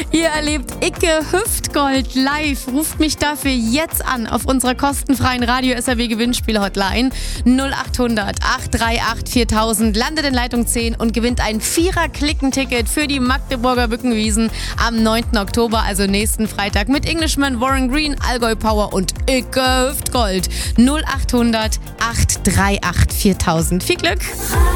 Ihr erlebt Icke Hüftgold live. Ruft mich dafür jetzt an auf unserer kostenfreien Radio-SRW-Gewinnspiel-Hotline 0800 838 4000. Landet in Leitung 10 und gewinnt ein 4er-Klicken-Ticket für die Magdeburger Bückenwiesen am 9. Oktober, also nächsten Freitag, mit Englishman, Warren Green, Allgäu Power und Icke Hüftgold. 0800 838 4000. Viel Glück!